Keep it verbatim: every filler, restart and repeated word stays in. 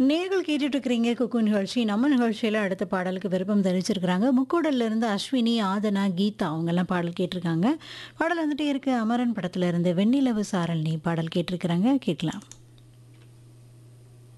நேர்கள் கேட்டுட்டு இருக்கிறீங்க குக்கு நிகழ்ச்சி. நம்ம நிகழ்ச்சியில அடுத்த பாடலுக்கு விருப்பம் தெரிவிச்சிருக்கிறாங்க. முக்கோடல்ல இருந்து அஸ்வினி, ஆதனா, கீதா அவங்கெல்லாம் பாடல் கேட்டிருக்காங்க. பாடல் வந்துட்டே இருக்கு. அமரன் படத்துல இருந்து வெண்ணிலவு சாரல் நீ பாடல் கேட்டிருக்கிறாங்க. கேட்கலாம்.